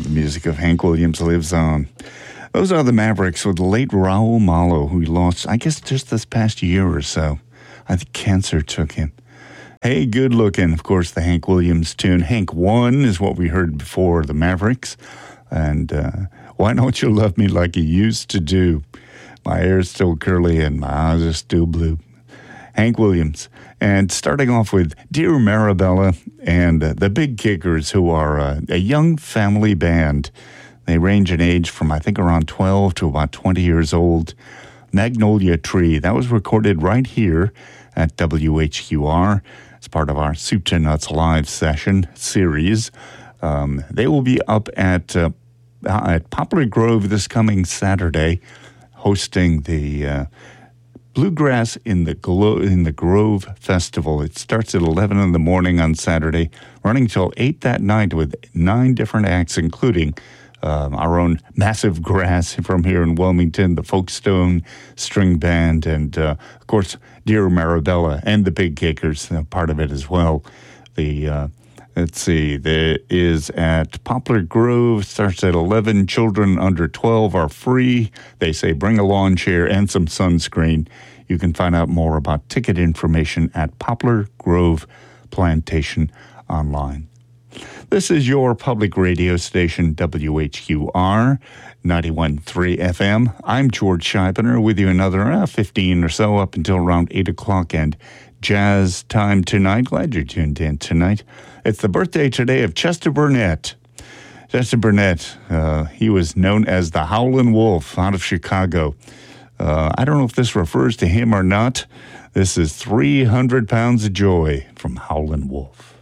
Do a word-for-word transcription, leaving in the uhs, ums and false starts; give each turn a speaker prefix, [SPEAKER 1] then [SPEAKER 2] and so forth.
[SPEAKER 1] the music of Hank Williams lives on. Those are the Mavericks with the late Raul Malo, who we lost, I guess, just this past year or so. I think cancer took him. Hey, good looking. Of course, the Hank Williams tune. Hank One is what we heard before the Mavericks. And uh, Why Don't You Love Me Like You Used to Do? My hair's still curly and my eyes are still blue. Hank Williams. And starting off with Dear Marabella and uh, the Big Kickers, who are uh, a young family band. They range in age from, I think, around twelve to about twenty years old. Magnolia Tree. That was recorded right here at W H Q R. It's part of our Soup to Nuts live session series. Um, they will be up at uh, at Poplar Grove this coming Saturday, hosting the uh, Bluegrass in the Glo- in the Grove Festival. It starts at eleven in the morning on Saturday, running till eight that night with nine different acts, including um, our own Massive Grass from here in Wilmington, the Folkestone String Band, and uh, of course Dear Marabella and the Big Kickers, uh, part of it as well. The uh, Let's see, there is at Poplar Grove, starts at eleven. Children under twelve are free. They say bring a lawn chair and some sunscreen. You can find out more about ticket information at Poplar Grove Plantation online. This is your public radio station, W H Q R, ninety-one point three F M. I'm George Scheibner with you another uh, fifteen or so up until around eight o'clock and jazz time tonight. Glad you're tuned in tonight. It's the birthday today of Chester Burnett. Chester Burnett, uh, he was known as the Howlin' Wolf out of Chicago. Uh, I don't know if this refers to him or not. This is three hundred pounds of Joy from Howlin' Wolf.